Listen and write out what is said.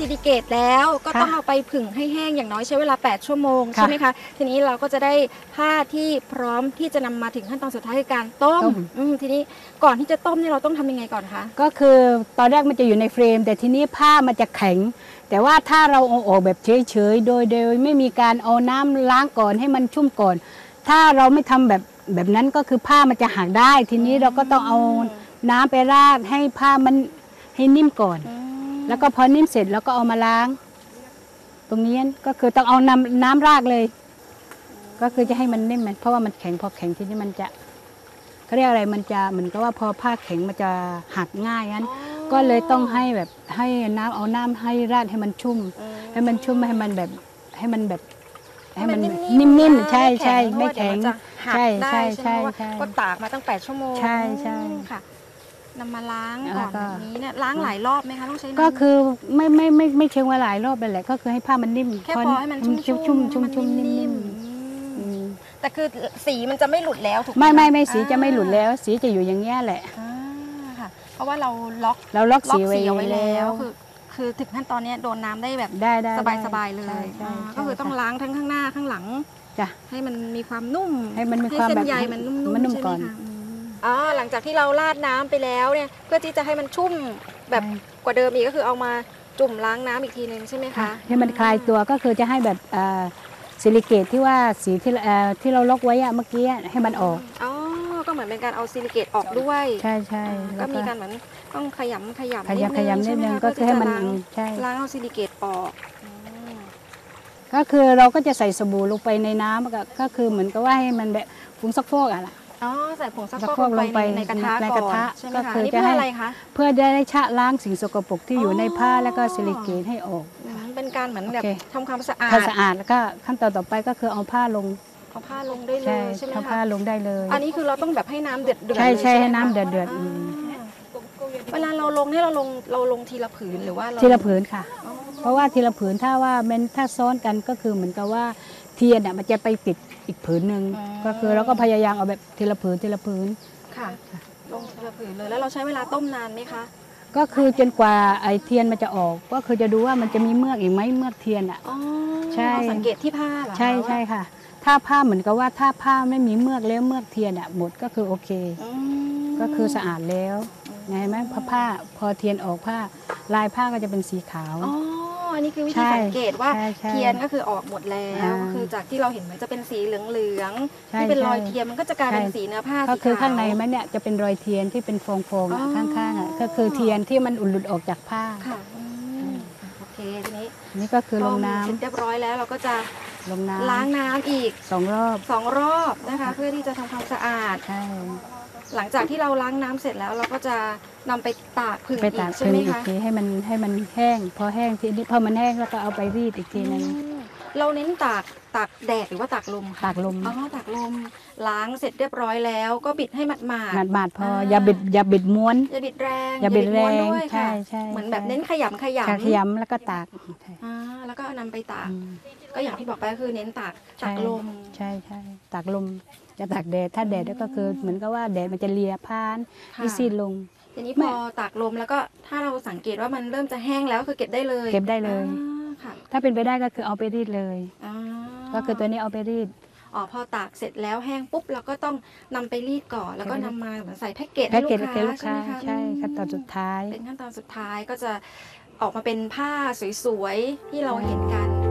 ซิลิเกตแล้วก็ต้องเอาไปผึ่งให้แห้งอย่างน้อยใช้เวลา8 ชั่วโมงใช่ไหมคะทีนี้เราก็จะได้ผ้าที่พร้อมที่จะนำมาถึงขั้นตอนสุดท้ายคือการต้มทีนี้ก่อนที่จะต้มนี่เราต้องทำยังไงก่อนคะก็คือตอนแรกมันจะอยู่ในเฟรมแต่ทีนี้ผ้ามันจะแข็งแต่ว่าถ้าเราเอาออกแบบเฉยๆโดยไม่มีการเอาน้ำล้างก่อนให้มันชุ่มก่อนถ้าเราไม่ทำแบบนั้นก็คือผ้ามันจะหักได้ทีนี้เราก็ต้องเอาน้ำไปราดให้ผ้ามันให้นิ่มก่อนแล้วก็พอนิ่มเสร็จแล้วก็เอามาล้างตรงนี้ก็คือต้องเอาน้ำราดเลยก็คือจะให้มันนิ่มเพราะว่ามันแข็งพอแข็งทีนี้มันจะเขาเรียกอะไรมันจะเหมือนกับว่าพอผ้าแข็งมันจะหักง่ายงั้นก็เลยต้องให้แบบให้เอาน้ำให้ราดให้มันชุ่มให้มันชุ่มให้มันแบบให้มันนิ่มๆใช่ใช่ไม่แข็งใช่ใช่ใช่ก็ตากมาตั้ง8 ชั่วโมงใช่ใช่ค่ะนำมาล้างก่อนแบบนี้เนี่ยล้างหลายรอบไหมคะต้องใช้ก็คือไม่เชิงว่าหลายรอบเลยแหละก็คือให้ผ้ามันนิ่มแค่พอให้มันชุ่มนิ่มแต่คือสีมันจะไม่หลุดแล้วถูกไหมไม่สีจะไม่หลุดแล้วสีจะอยู่อย่างเงี้ยแหละค่ะเพราะว่าเราล็อกสีไว้แล้วคือถึงขั้นตอนนี้โดนน้ำได้แบบสบายเลยก็คือต้องล้างทั้งข้างหน้าข้างหลังให้มันมีความนุ่มให้เส้นใยมันนุ่มก่อนหลังจากที่เราราดน้ำไปแล้วเนี่ยเพื่อที่จะให้มันชุ่มแบบกว่าเดิมอีกก็คือเอามาจุ่มล้างน้ำอีกทีนึงใช่ไหมคะให้มันคลายตัวก็คือจะให้แบบซิลิเกตที่ว่าสีที่เราล็อกไว้เมื่อกี้ให้มันออกก็เหมือนเป็นการเอาซิลิเกตออกด้วยใช่ก็มีการเหมือนต้องขยำนิดนึงก็คือให้มันล้างเอาซิลิเกตออกก็คือเราก็จะใส่สบู่ลงไปในน้ำก็คือเหมือนกับว่าให้มันแบบผงซักฟอกอะไรใส่ผงซักฟอกลงไปในกระทะก่อนใช่ไหมคะนี่เพื่ออะไรคะเพื่อได้ชะล้างสิ่งสกปรกที่อยู่ในผ้าแล้วก็ซิลิเกตให้ออกเป็นการเหมือนแบบทำความสะอาดแล้วก็ขั้นตอนต่อไปก็คือเอาผ้าลงได้เลยใช่ไหมคะผ้าลงได้เลยอันนี้คือเราต้องแบบให้น้ำเดือดใช่ให้น้ำเดือดเวลาเราลงนี่เราลงทีละผืนหรือว่าทีละผืนค่ะเพราะว่าทีละผืนถ้าซ้อนกันก็คือเหมือนกับว่าเทียนมันจะไปติดอีกผืนหนึ่งก็คือเราก็พยายามเอาแบบทีละผืนค่ะลงทีละผืนเลยแล้วเราใช้เวลาต้มนานไหมคะก็คือจนกว่าไอเทียนมันจะออกก็คือจะดูว่ามันจะมีเมือกอีกไหมเมือกเทียนใช่สังเกตที่ผ้าเหรอใช่ค่ะถ้าผ้าเหมือนกับว่าถ้าผ้าไม่มีเมือกแล้วเมือกเทียนหมดก็คือโอเคก็คือสะอาดแล้วเห็นไหมพอเทียนออกผ้าลายผ้าก็จะเป็นสีขาวอันนี้คือวิธีสังเกตว่าเทียนก็คือออกหมดแล้วคือจากที่เราเห็นมันจะเป็นสีเหลืองที่เป็นรอยเทียนมันก็จะกลายเป็นสีเนื้อผ้าก็คือข้างในมันเนี่ยจะเป็นรอยเทียนที่เป็นฟองๆข้างๆก็คือเทียนที่มันหลุดออกจากผ้าค่ะโอเคทีนี้นี่ก็คือลงน้ำเรียบร้อยแล้วเราก็จะลงน้ำล้างน้ำอีก2 รอบนะคะเพื่อที่จะทำความสะอาดหลังจากที่เราล้างน้ำเสร็จแล้วเราก็จะนำไปตากผึ่งอีกใช่ไหมคะให้มันแห้งพอแห้งทีนี้พอมันแห้งแล้วก็เอาไปรีดอีกทีนึงเราเน้นตากแดดหรือว่าตากลมตากลมตากลมล้างเสร็จเรียบร้อยแล้วก็บิดให้หมาดพออย่าบิดม้วนอย่าบิดแรงใช่เหมือนแบบเน้นขยำแล้วก็ตากแล้วก็นำไปตากก็อย่างที่บอกไปก็คือเน้นตากลมใช่ตากลมจะตากแดดถ้าแดดก็คือเหมือนกับว่าแดดมันจะเลียผ้าที่ซีดลงทีนี้พอตากลมแล้วก็ถ้าเราสังเกตว่ามันเริ่มจะแห้งแล้วคือเก็บได้เลยถ้าเป็นไปได้ก็คือเอาไปรีดเลยก็คือตัวนี้เอาไปรีดพอตากเสร็จแล้วแห้งปุ๊บเราก็ต้องนำไปรีดก่อนแล้วก็นำมาเหมือนใส่แพ็กเกจให้ลูกค้าใช่ขั้นตอนสุดท้ายเป็นขั้นตอนสุดท้ายก็จะออกมาเป็นผ้าสวยๆที่เราเห็นกัน